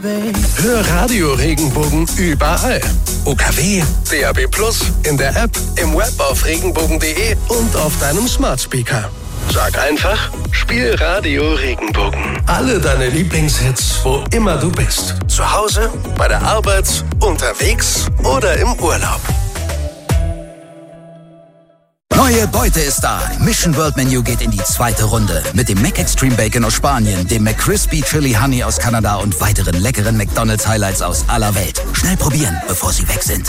Hör Radio Regenbogen überall. UKW, DAB+, in der App, im Web auf regenbogen.de und auf deinem Smart Speaker. Sag einfach, spiel Radio Regenbogen. Alle deine Lieblingshits, wo immer du bist. Zu Hause, bei der Arbeit, unterwegs oder im Urlaub. Neue Beute ist da. Mission World Menu geht in die zweite Runde. Mit dem McExtreme Bacon aus Spanien, dem McCrispy Chili Honey aus Kanada und weiteren leckeren McDonald's Highlights aus aller Welt. Schnell probieren, bevor sie weg sind.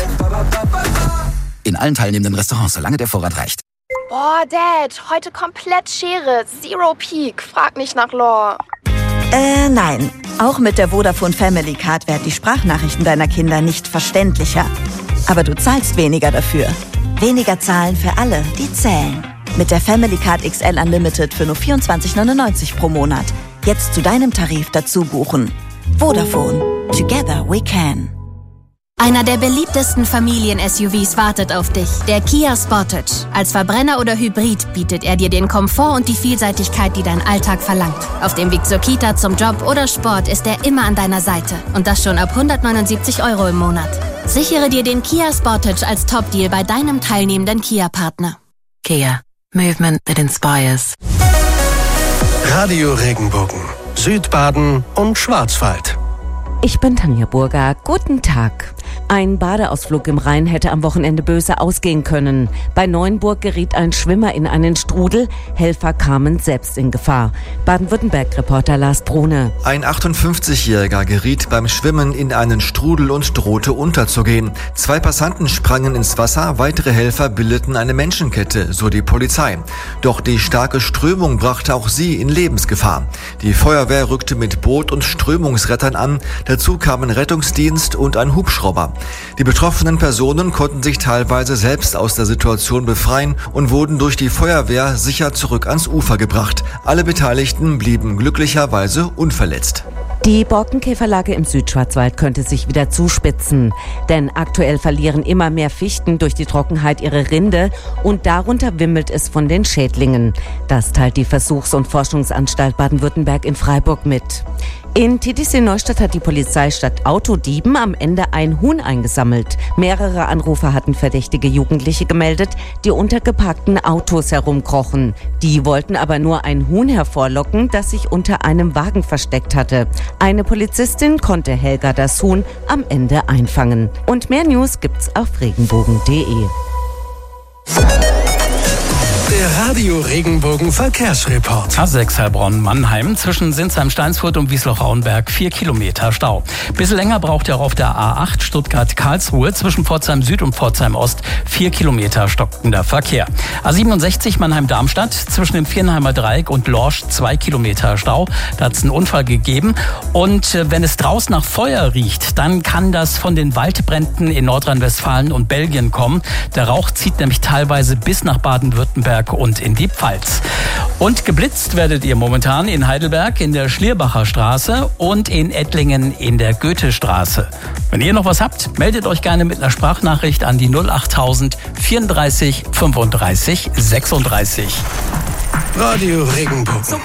In allen teilnehmenden Restaurants, solange der Vorrat reicht. Boah, Dad, heute komplett Schere. Zero Peak. Frag nicht nach Lore. Nein. Auch mit der Vodafone Family Card werden die Sprachnachrichten deiner Kinder nicht verständlicher. Aber du zahlst weniger dafür. Weniger zahlen für alle, die zählen. Mit der Family Card XL Unlimited für nur 24,99 pro Monat. Jetzt zu deinem Tarif dazu buchen. Vodafone. Together we can. Einer der beliebtesten Familien-SUVs wartet auf dich, der Kia Sportage. Als Verbrenner oder Hybrid bietet er dir den Komfort und die Vielseitigkeit, die dein Alltag verlangt. Auf dem Weg zur Kita, zum Job oder Sport ist er immer an deiner Seite. Und das schon ab 179 € im Monat. Sichere dir den Kia Sportage als Top-Deal bei deinem teilnehmenden Kia-Partner. Kia. Movement that inspires. Radio Regenbogen, Südbaden und Schwarzwald. Ich bin Tanja Burger. Guten Tag. Ein Badeausflug im Rhein hätte am Wochenende böse ausgehen können. Bei Neuenburg geriet ein Schwimmer in einen Strudel. Helfer kamen selbst in Gefahr. Baden-Württemberg-Reporter Lars Brune. Ein 58-Jähriger geriet beim Schwimmen in einen Strudel und drohte unterzugehen. 2 Passanten sprangen ins Wasser, weitere Helfer bildeten eine Menschenkette, so die Polizei. Doch die starke Strömung brachte auch sie in Lebensgefahr. Die Feuerwehr rückte mit Boot und Strömungsrettern an. Dazu kamen Rettungsdienst und ein Hubschrauber. Die betroffenen Personen konnten sich teilweise selbst aus der Situation befreien und wurden durch die Feuerwehr sicher zurück ans Ufer gebracht. Alle Beteiligten blieben glücklicherweise unverletzt. Die Borkenkäferlage im Südschwarzwald könnte sich wieder zuspitzen. Denn aktuell verlieren immer mehr Fichten durch die Trockenheit ihre Rinde und darunter wimmelt es von den Schädlingen. Das teilt die Versuchs- und Forschungsanstalt Baden-Württemberg in Freiburg mit. In Titisee-Neustadt hat die Polizei statt Autodieben am Ende ein Huhn eingesammelt. Mehrere Anrufer hatten verdächtige Jugendliche gemeldet, die unter geparkten Autos herumkrochen. Die wollten aber nur ein Huhn hervorlocken, das sich unter einem Wagen versteckt hatte. Eine Polizistin konnte Helga das Huhn am Ende einfangen. Und mehr News gibt's auf regenbogen.de. Der Radio Regenbogen Verkehrsreport. A6 Heilbronn-Mannheim zwischen Sinsheim-Steinsfurt und Wiesloch-Rauenberg 4 Kilometer Stau. Bisschen länger braucht ihr auch auf der A8 Stuttgart-Karlsruhe zwischen Pforzheim Süd und Pforzheim Ost 4 Kilometer stockender Verkehr. A67 Mannheim-Darmstadt zwischen dem Viernheimer Dreieck und Lorsch 2 Kilometer Stau. Da hat es einen Unfall gegeben. Und wenn es draußen nach Feuer riecht, dann kann das von den Waldbränden in Nordrhein-Westfalen und Belgien kommen. Der Rauch zieht nämlich teilweise bis nach Baden-Württemberg und in die Pfalz. Und geblitzt werdet ihr momentan in Heidelberg in der Schlierbacher Straße und in Ettlingen in der Goethestraße. Wenn ihr noch was habt, meldet euch gerne mit einer Sprachnachricht an die 08000 34 35 36. Radio Regenbogen.